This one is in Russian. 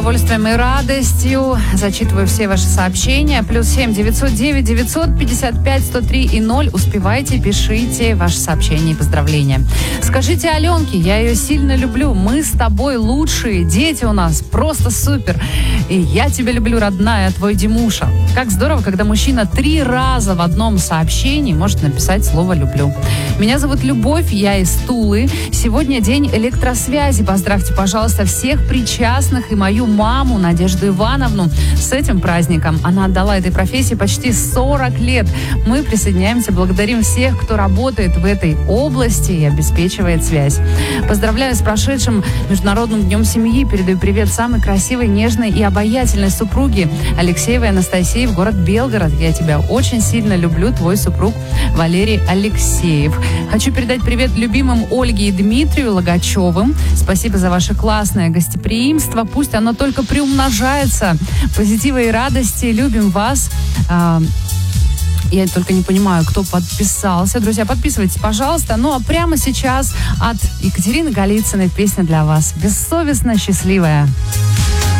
Удовольствием и радостью зачитываю все ваши сообщения. +7 909 955 103 и 0. Успевайте, пишите ваши сообщения и поздравления. Скажите Аленке, я ее сильно люблю. Мы с тобой лучшие. Дети у нас просто супер. И я тебя люблю, родная, твой Димуша. Как здорово, когда мужчина 3 раза в одном сообщении может написать слово «люблю». Меня зовут Любовь, я из Тулы. Сегодня день электросвязи. Поздравьте, пожалуйста, всех причастных и мою маму Надежду Ивановну с этим праздником. Она отдала этой профессии почти 40 лет. Мы присоединяемся, благодарим всех, кто работает в этой области и обеспечивает связь. Поздравляю с прошедшим Международным днем семьи. Передаю привет самой красивой, нежной и обаятельной супруге Алексеевой Анастасии в город Белгород. Я тебя очень сильно люблю, твой супруг Валерий Алексеев. Хочу передать привет любимым Ольге и Дмитрию Логачевым. Спасибо за ваше классное гостеприимство. Пусть оно только приумножается. Позитива и радости. Любим вас. Я только не понимаю, кто подписался. Друзья, подписывайтесь, пожалуйста. Ну, а прямо сейчас от Екатерины Голицыной песня для вас. «Бессовестно счастливая».